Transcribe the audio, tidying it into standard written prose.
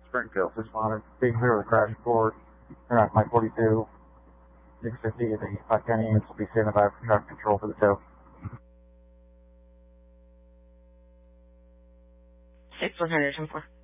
Springfield, responded. Being clear of the crash report. Turn out my 42, 650 at the 5 county units will be standing by for traffic control for the tow. 6100, 10-4.